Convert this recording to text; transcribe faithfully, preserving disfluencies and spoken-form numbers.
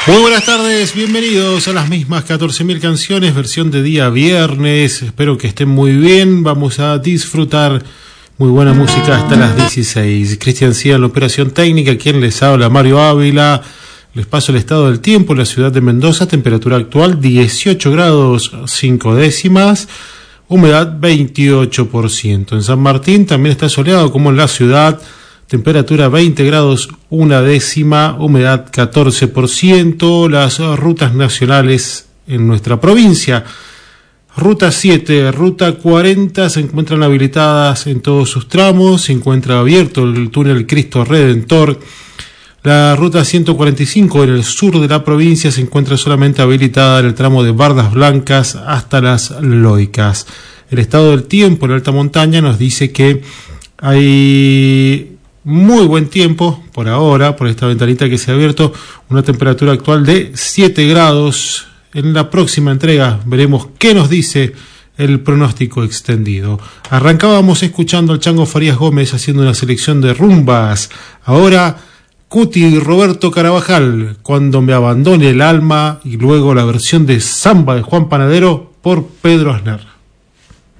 Muy buenas tardes, bienvenidos a las mismas catorce mil canciones, versión de día viernes. Espero que estén muy bien, vamos a disfrutar muy buena música hasta las dieciséis. Cristian Cía en la operación técnica, quien les habla, Mario Ávila. Les paso el estado del tiempo en la ciudad de Mendoza, temperatura actual dieciocho grados cinco décimas, humedad veintiocho por ciento. En San Martín también está soleado como en la ciudad, temperatura veinte grados una décima, humedad catorce por ciento. Las rutas nacionales en nuestra provincia: Ruta siete, Ruta cuarenta se encuentran habilitadas en todos sus tramos, se encuentra abierto el túnel Cristo Redentor. La Ruta ciento cuarenta y cinco en el sur de la provincia se encuentra solamente habilitada en el tramo de Bardas Blancas hasta Las Loicas. El estado del tiempo en alta montaña nos dice que hay muy buen tiempo por ahora, por esta ventanita que se ha abierto, una temperatura actual de siete grados. En la próxima entrega veremos qué nos dice el pronóstico extendido. Arrancábamos escuchando al Chango Farías Gómez haciendo una selección de rumbas. Ahora Cuti y Roberto Carabajal, Cuando me abandone el alma, y luego la versión de Samba de Juan Panadero por Pedro Aznar.